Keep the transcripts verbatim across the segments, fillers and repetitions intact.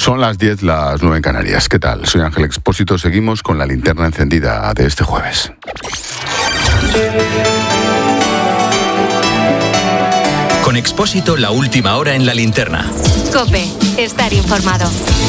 Son las diez, las nueve en Canarias. ¿Qué tal? Soy Ángel Expósito. Seguimos con la linterna encendida de este jueves. Con Expósito, la última hora en la linterna. COPE, estar informado.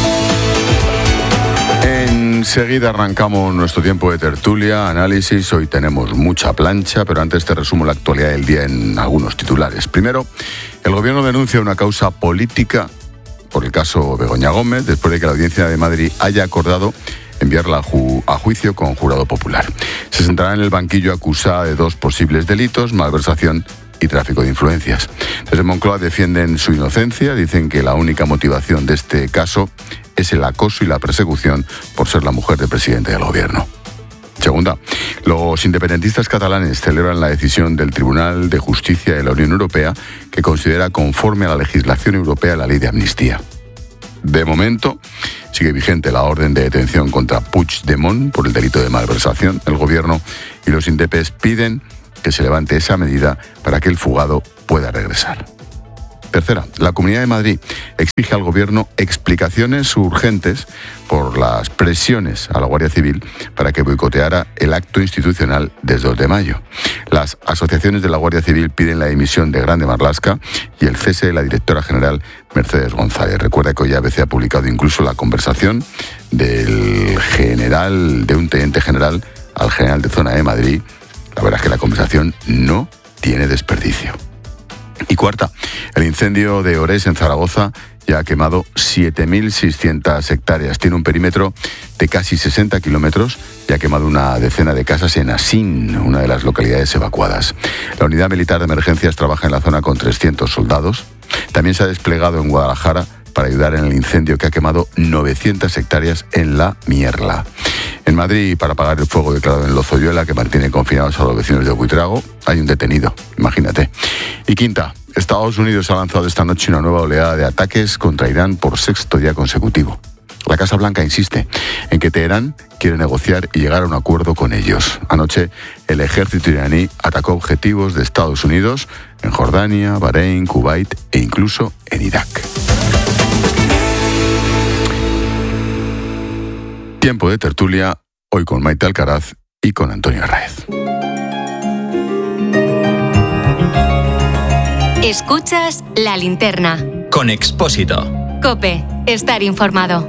Enseguida arrancamos nuestro tiempo de tertulia, análisis. Hoy tenemos mucha plancha, pero antes te resumo la actualidad del día en algunos titulares. Primero, el gobierno denuncia una causa política por el caso Begoña Gómez, después de que la Audiencia de Madrid haya acordado enviarla a, ju- a juicio con jurado popular. Se sentará en el banquillo acusada de dos posibles delitos, malversación y tráfico de influencias. Desde Moncloa defienden su inocencia, dicen que la única motivación de este caso es el acoso y la persecución por ser la mujer del presidente del gobierno. Segunda, los independentistas catalanes celebran la decisión del Tribunal de Justicia de la Unión Europea que considera conforme a la legislación europea la ley de amnistía. De momento, sigue vigente la orden de detención contra Puigdemont por el delito de malversación. El gobierno y los indepes piden que se levante esa medida para que el fugado pueda regresar. Tercera, la Comunidad de Madrid exige al Gobierno explicaciones urgentes por las presiones a la Guardia Civil para que boicoteara el acto institucional desde dos de mayo. Las asociaciones de la Guardia Civil piden la dimisión de Grande Marlaska y el cese de la directora general Mercedes González. Recuerda que hoy A B C ha publicado incluso la conversación del general, de un teniente general al general de zona de Madrid. La verdad es que la conversación no tiene desperdicio. Y cuarta, el incendio de Orés en Zaragoza ya ha quemado siete mil seiscientas hectáreas. Tiene un perímetro de casi sesenta kilómetros y ha quemado una decena de casas en Asín, una de las localidades evacuadas. La unidad militar de emergencias trabaja en la zona con trescientos soldados. También se ha desplegado en Guadalajara para ayudar en el incendio que ha quemado novecientas hectáreas en La Mierla. En Madrid, para apagar el fuego declarado en Lozoyuela, que mantiene confinados a los vecinos de Buitrago, hay un detenido, imagínate. Y quinta, Estados Unidos ha lanzado esta noche una nueva oleada de ataques contra Irán por sexto día consecutivo. La Casa Blanca insiste en que Teherán quiere negociar y llegar a un acuerdo con ellos. Anoche, el ejército iraní atacó objetivos de Estados Unidos en Jordania, Bahrein, Kuwait e incluso en Irak. Tiempo de tertulia, hoy con Maite Alcaraz y con Antonio Arraez. Escuchas La Linterna. Con Expósito. COPE, estar informado.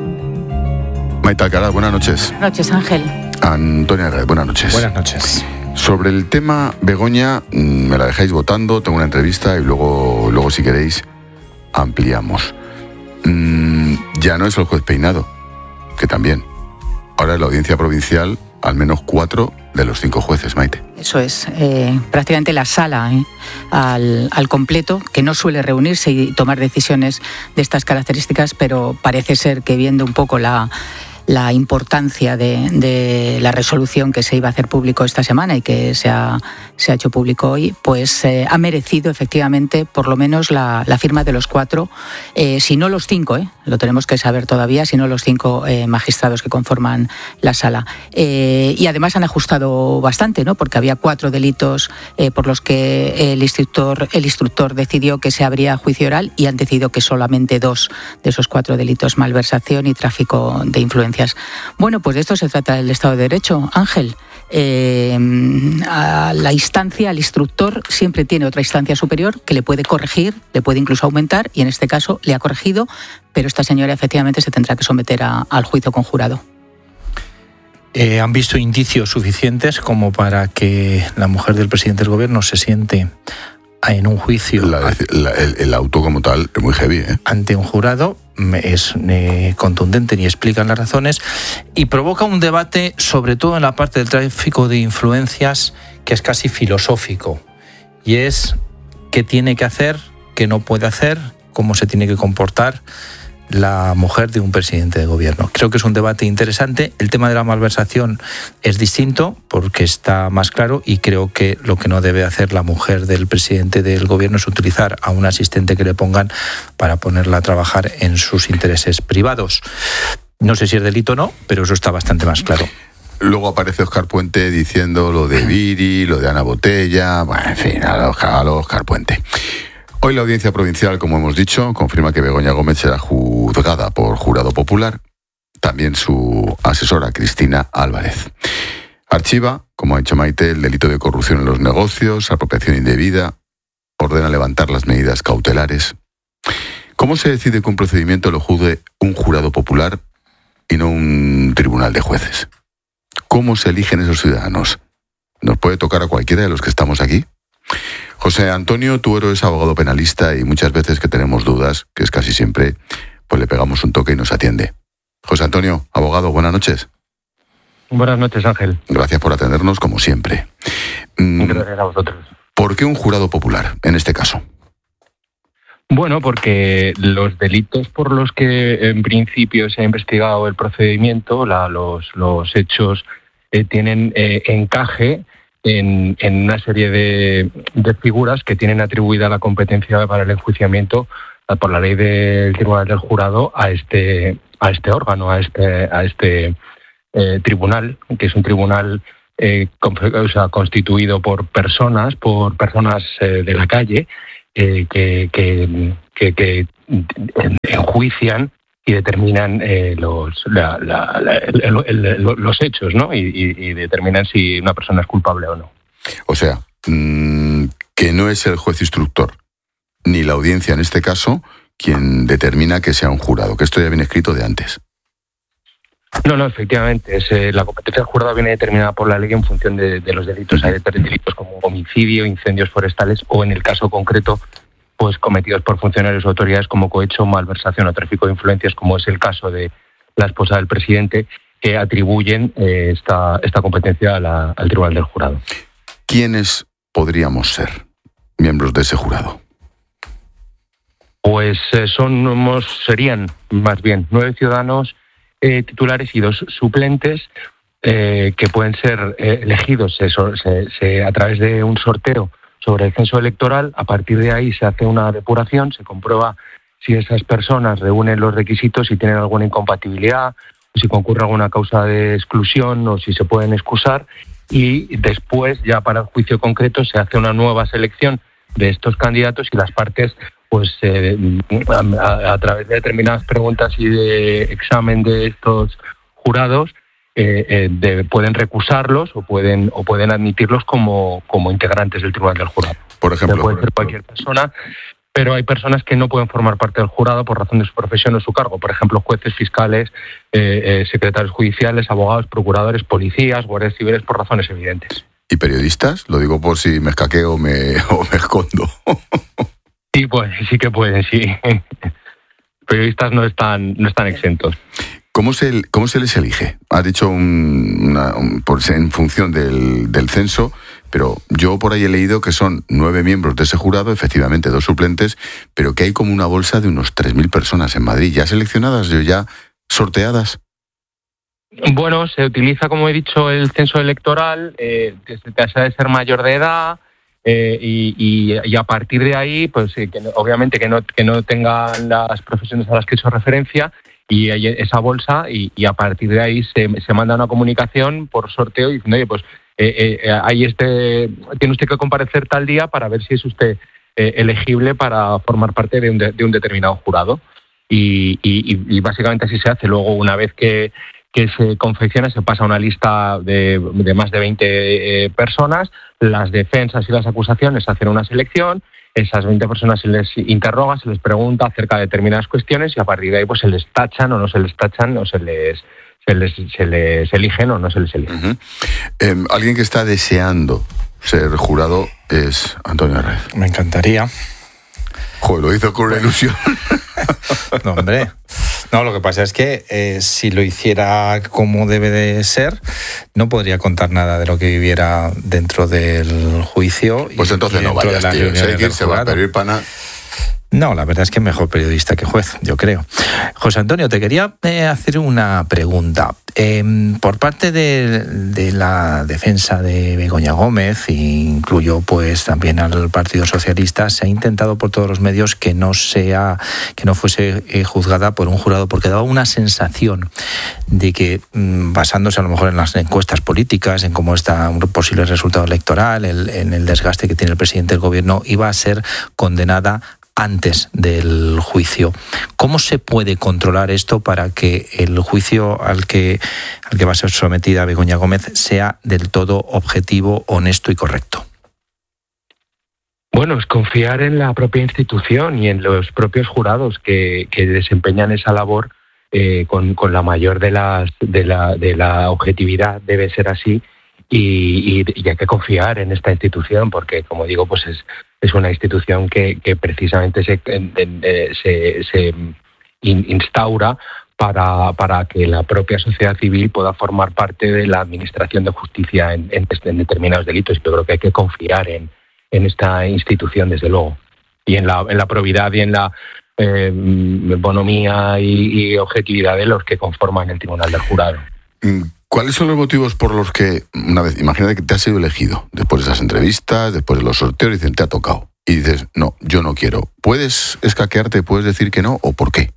Maite Alcaraz, buenas noches. Buenas noches, Ángel. Antonio Arraez, buenas noches. Buenas noches. Sobre el tema Begoña, me la dejáis votando, tengo una entrevista y luego, luego si queréis, ampliamos. Mm, ya no es el juez Peinado, que también. Ahora en la audiencia provincial, al menos cuatro de los cinco jueces, Maite. Eso es, eh, prácticamente la sala eh, al, al completo, que no suele reunirse y tomar decisiones de estas características, pero parece ser que viendo un poco la... la importancia de, de la resolución que se iba a hacer público esta semana y que se ha, se ha hecho público hoy, pues eh, ha merecido efectivamente por lo menos la, la firma de los cuatro, eh, si no los cinco, eh, lo tenemos que saber todavía, si no los cinco eh, magistrados que conforman la sala. Eh, y además han ajustado bastante, ¿no? Porque había cuatro delitos eh, por los que el instructor, el instructor decidió que se abría juicio oral y han decidido que solamente dos de esos cuatro delitos, malversación y tráfico de influencias. Bueno, pues de esto se trata el Estado de Derecho, Ángel. Eh, a la instancia, al instructor, siempre tiene otra instancia superior que le puede corregir, le puede incluso aumentar, y en este caso le ha corregido, pero esta señora efectivamente se tendrá que someter a, al juicio con jurado. Eh, ¿Han visto indicios suficientes como para que la mujer del presidente del gobierno se siente en un juicio? La, la, el, el auto como tal es muy heavy, ¿eh? Ante un jurado, es eh, contundente y explican las razones y provoca un debate, sobre todo en la parte del tráfico de influencias, que es casi filosófico, y es qué tiene que hacer, qué no puede hacer, cómo se tiene que comportar la mujer de un presidente de gobierno. Creo que es un debate interesante. El tema de la malversación es distinto porque está más claro, y creo que lo que no debe hacer la mujer del presidente del gobierno es utilizar a un asistente que le pongan para ponerla a trabajar en sus intereses privados. No sé si es delito o no, pero eso está bastante más claro. Luego aparece Óscar Puente diciendo lo de Viri, lo de Ana Botella, bueno, en fin, a lo, a lo Óscar Puente. Hoy la Audiencia Provincial, como hemos dicho, confirma que Begoña Gómez será juzgada por jurado popular. También su asesora, Cristina Álvarez. Archiva, como ha dicho Maite, el delito de corrupción en los negocios, apropiación indebida, ordena levantar las medidas cautelares. ¿Cómo se decide que un procedimiento lo juzgue un jurado popular y no un tribunal de jueces? ¿Cómo se eligen esos ciudadanos? ¿Nos puede tocar a cualquiera de los que estamos aquí? José Antonio Tuero es abogado penalista y muchas veces que tenemos dudas, que es casi siempre, pues le pegamos un toque y nos atiende. José Antonio, abogado, buenas noches. Buenas noches, Ángel. Gracias por atendernos, como siempre. Gracias a vosotros. ¿Por qué un jurado popular, en este caso? Bueno, porque los delitos por los que en principio se ha investigado el procedimiento, la, los, los hechos eh, tienen eh, encaje en, en una serie de, de figuras que tienen atribuida la competencia para el enjuiciamiento por la ley del Tribunal del Jurado a este a este órgano, a este a este eh, tribunal, que es un tribunal eh, con, o sea, constituido por personas, por personas eh, de la calle eh, que, que, que, que enjuician y determinan eh, los la, la, la, el, el, el, los hechos, ¿no? Y, y, y determinan si una persona es culpable o no. O sea, mmm, que no es el juez instructor ni la audiencia en este caso quien determina que sea un jurado, que esto ya viene escrito de antes. No, no, efectivamente. Es, eh, la competencia del jurado viene determinada por la ley en función de, de los delitos. Hay delitos como homicidio, incendios forestales o, en el caso concreto, pues cometidos por funcionarios o autoridades como cohecho, malversación o tráfico de influencias, como es el caso de la esposa del presidente, que atribuyen eh, esta, esta competencia a la, al Tribunal del Jurado. ¿Quiénes podríamos ser miembros de ese jurado? Pues eh, somos, serían más bien nueve ciudadanos eh, titulares y dos suplentes eh, que pueden ser eh, elegidos se, se, se, a través de un sorteo sobre el censo electoral. A partir de ahí se hace una depuración, se comprueba si esas personas reúnen los requisitos, si tienen alguna incompatibilidad, si concurre alguna causa de exclusión o si se pueden excusar, y después, ya para el juicio concreto, se hace una nueva selección de estos candidatos y las partes, pues eh, a, a través de determinadas preguntas y de examen de estos jurados, eh, eh, de, pueden recusarlos o pueden o pueden admitirlos como, como integrantes del Tribunal del Jurado. Por ejemplo, puede ser cualquier persona, pero hay personas que no pueden formar parte del jurado por razón de su profesión o su cargo. Por ejemplo, jueces, fiscales, eh, eh, secretarios judiciales, abogados, procuradores, policías, guardias civiles, por razones evidentes. ¿Y periodistas? Lo digo por si me escaqueo me, o me escondo. Sí, pues sí que pueden, sí. Periodistas no están no están exentos. ¿Cómo se, cómo se les elige? Has dicho un, una, un, por, en función del, del censo, pero yo por ahí he leído que son nueve miembros de ese jurado, efectivamente dos suplentes, pero que hay como una bolsa de unos tres mil personas en Madrid, ya seleccionadas, ya sorteadas. Bueno, se utiliza, como he dicho, el censo electoral, eh, desde que se ha de ser mayor de edad, eh, y, y, y a partir de ahí, pues eh, que no, obviamente que no, que no tengan las profesiones a las que he hecho referencia, y hay esa bolsa, y, y a partir de ahí se, se manda una comunicación por sorteo diciendo, oye, pues eh, eh, hay este, tiene usted que comparecer tal día para ver si es usted eh, elegible para formar parte de un, de, de un determinado jurado. Y, y, y básicamente así se hace. Luego, una vez que que se confecciona, se pasa a una lista de, de más de veinte eh, personas, las defensas y las acusaciones hacen una selección, esas veinte personas se les interroga, se les pregunta acerca de determinadas cuestiones y a partir de ahí pues se les tachan o no se les tachan o se les se les, se les eligen o no se les eligen. Uh-huh. Eh, alguien que está deseando ser jurado es Antonio Arraiz. Me encantaría. Joder, lo hizo con una ilusión. No, hombre. No, lo que pasa es que eh, si lo hiciera como debe de ser, no podría contar nada de lo que viviera dentro del juicio. Pues y, entonces y no vayas, de tío. Si hay que irse va a pedir pana. No, la verdad es que mejor periodista que juez, yo creo. José Antonio, te quería eh, hacer una pregunta. Eh, por parte de, de la defensa de Begoña Gómez, incluyo pues también al Partido Socialista, se ha intentado por todos los medios que no sea, que no fuese eh, juzgada por un jurado, porque daba una sensación de que, basándose a lo mejor en las encuestas políticas, en cómo está un posible resultado electoral, el, en el desgaste que tiene el presidente del gobierno, iba a ser condenada antes del juicio. ¿Cómo se puede controlar esto para que el juicio al que, al que va a ser sometida Begoña Gómez sea del todo objetivo, honesto y correcto? Bueno, es confiar en la propia institución y en los propios jurados que, que desempeñan esa labor eh, con, con la mayor de las de la, de la objetividad. Debe ser así. Y, y, y hay que confiar en esta institución porque, como digo, pues es, es una institución que, que precisamente se, se, se instaura para, para que la propia sociedad civil pueda formar parte de la administración de justicia en, en, en determinados delitos. Yo creo que hay que confiar en, en esta institución, desde luego, y en la, en la probidad y en la eh, bonomía y, y objetividad de los que conforman el Tribunal del Jurado. ¿Cuáles son los motivos por los que, una vez, imagínate que te has sido elegido, después de esas entrevistas, después de los sorteos, dicen, te ha tocado, y dices, no, yo no quiero? ¿Puedes escaquearte, puedes decir que no, o por qué?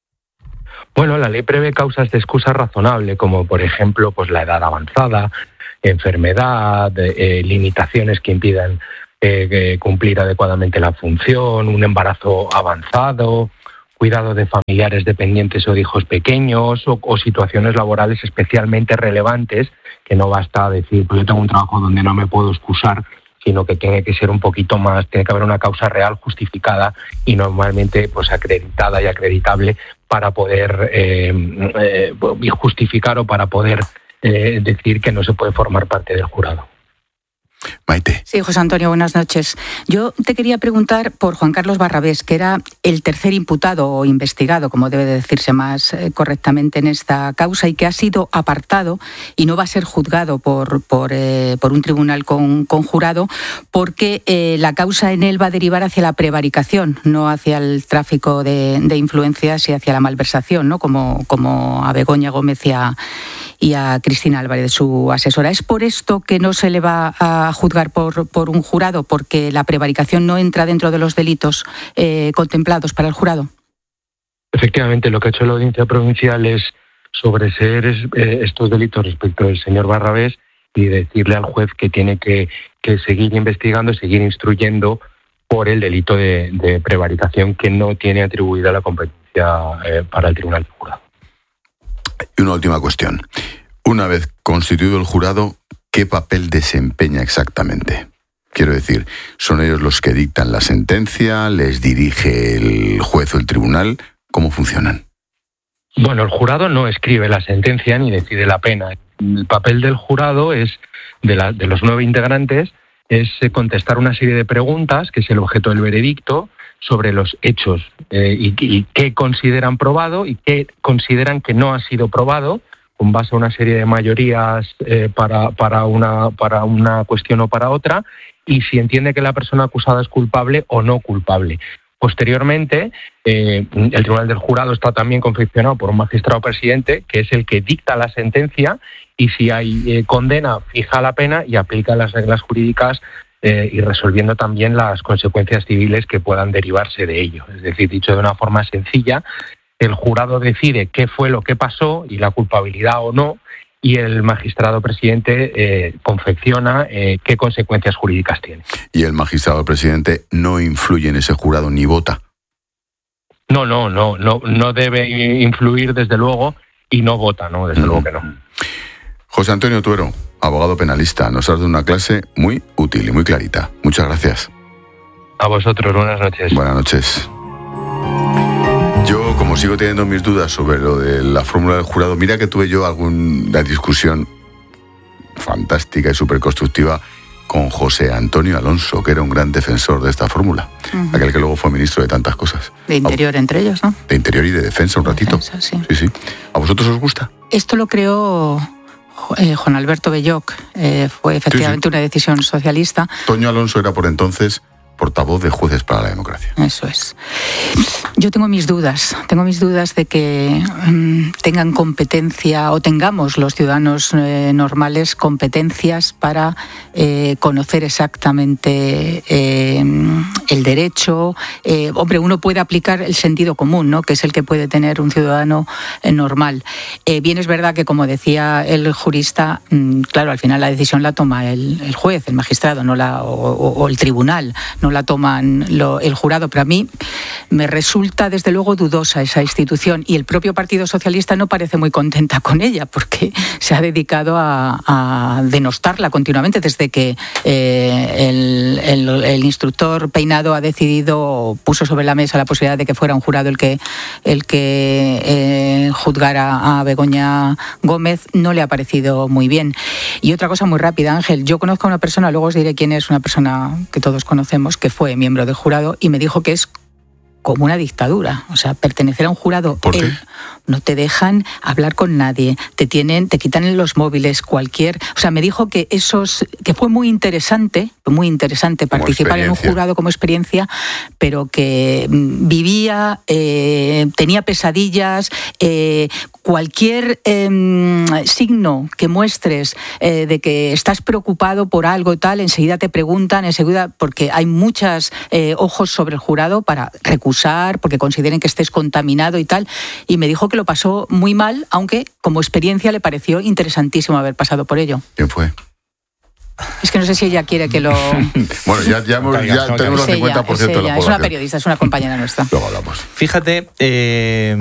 Bueno, la ley prevé causas de excusa razonable, como por ejemplo pues la edad avanzada, enfermedad, eh, limitaciones que impidan eh, cumplir adecuadamente la función, un embarazo avanzado, cuidado de familiares dependientes o de hijos pequeños, o, o situaciones laborales especialmente relevantes, que no basta decir, pues yo tengo un trabajo donde no me puedo excusar, sino que tiene que ser un poquito más, tiene que haber una causa real justificada y normalmente pues acreditada y acreditable para poder eh, eh, justificar o para poder eh, decir que no se puede formar parte del jurado. Maite. Sí, José Antonio, buenas noches. Yo te quería preguntar por Juan Carlos Barrabés, que era el tercer imputado o investigado, como debe de decirse más eh, correctamente en esta causa, y que ha sido apartado y no va a ser juzgado por, por, eh, por un tribunal con, con jurado, porque eh, la causa en él va a derivar hacia la prevaricación, no hacia el tráfico de, de influencias y hacia la malversación, ¿no? Como, como a Begoña Gómez y a, y a Cristina Álvarez, su asesora. ¿Es por esto que no se le va a juzgar por, por un jurado, porque la prevaricación no entra dentro de los delitos eh, contemplados para el jurado? Efectivamente, lo que ha hecho la Audiencia Provincial es sobreseer eh, estos delitos respecto del señor Barrabés y decirle al juez que tiene que, que seguir investigando, seguir instruyendo por el delito de, de prevaricación, que no tiene atribuida la competencia eh, para el Tribunal del Jurado. Y una última cuestión. Una vez constituido el jurado, ¿qué papel desempeña exactamente? Quiero decir, ¿son ellos los que dictan la sentencia? ¿Les dirige el juez o el tribunal? ¿Cómo funcionan? Bueno, el jurado no escribe la sentencia ni decide la pena. El papel del jurado es, de, la, de los nueve integrantes, es contestar una serie de preguntas, que es el objeto del veredicto, sobre los hechos eh, y, y qué consideran probado y qué consideran que no ha sido probado, con base a una serie de mayorías eh, para, para, una, para una cuestión o para otra, y si entiende que la persona acusada es culpable o no culpable. Posteriormente, eh, el Tribunal del Jurado está también confeccionado por un magistrado presidente, que es el que dicta la sentencia, y si hay eh, condena, fija la pena y aplica las reglas jurídicas eh, y resolviendo también las consecuencias civiles que puedan derivarse de ello. Es decir, dicho de una forma sencilla, el jurado decide qué fue lo que pasó y la culpabilidad o no, y el magistrado presidente eh, confecciona eh, qué consecuencias jurídicas tiene. ¿Y el magistrado presidente no influye en ese jurado ni vota? No, no, no, no, no debe influir desde luego y no vota, no, desde mm. luego que no. José Antonio Tuero, abogado penalista, nos has dado una clase muy útil y muy clarita. Muchas gracias. A vosotros, buenas noches. Buenas noches. Yo, como sigo teniendo mis dudas sobre lo de la fórmula del jurado, mira que tuve yo alguna discusión fantástica y súper constructiva con José Antonio Alonso, que era un gran defensor de esta fórmula, uh-huh. aquel que luego fue ministro de tantas cosas. De Interior, a, entre ellos, ¿no? De Interior y de Defensa, un ratito. Defensa, sí. sí, sí. ¿A vosotros os gusta? Esto lo creó eh, Juan Alberto Belloc, eh, fue efectivamente sí, sí. una decisión socialista. Toño Alonso era por entonces... portavoz de Jueces para la Democracia. Eso es. Yo tengo mis dudas, tengo mis dudas de que um, tengan competencia o tengamos los ciudadanos eh, normales competencias para eh, conocer exactamente eh, el derecho. Eh, hombre, uno puede aplicar el sentido común, ¿no?, que es el que puede tener un ciudadano eh, normal. Eh, bien es verdad que, como decía el jurista, mmm, claro, al final la decisión la toma el, el juez, el magistrado, no la, o, o el tribunal, no la toman lo, el jurado, pero a mí me resulta desde luego dudosa esa institución, y el propio Partido Socialista no parece muy contenta con ella, porque se ha dedicado a, a denostarla continuamente desde que eh, el, el, el instructor Peinado ha decidido, puso sobre la mesa la posibilidad de que fuera un jurado el que, el que eh, juzgara a Begoña Gómez. No le ha parecido muy bien. Y otra cosa muy rápida, Ángel, yo conozco a una persona, luego os diré quién es, una persona que todos conocemos, que fue miembro del jurado, y me dijo que es como una dictadura, o sea, pertenecer a un jurado. ¿Por qué? Eh, no te dejan hablar con nadie, te tienen, te quitan los móviles, cualquier, o sea, me dijo que esos, que fue muy interesante, muy interesante participar en un jurado como experiencia, pero que vivía, eh, tenía pesadillas, eh, cualquier eh, signo que muestres eh, de que estás preocupado por algo tal, enseguida te preguntan, enseguida, porque hay muchos eh, ojos sobre el jurado para recusar, porque consideren que estés contaminado y tal, y me dijo que lo pasó muy mal, aunque como experiencia le pareció interesantísimo haber pasado por ello. ¿Quién fue? Es que no sé si ella quiere que lo... Bueno, ya, ya, hemos, ya tenemos el cincuenta por ciento de la población. Es una periodista, es una compañera nuestra. Luego hablamos. Fíjate... Eh...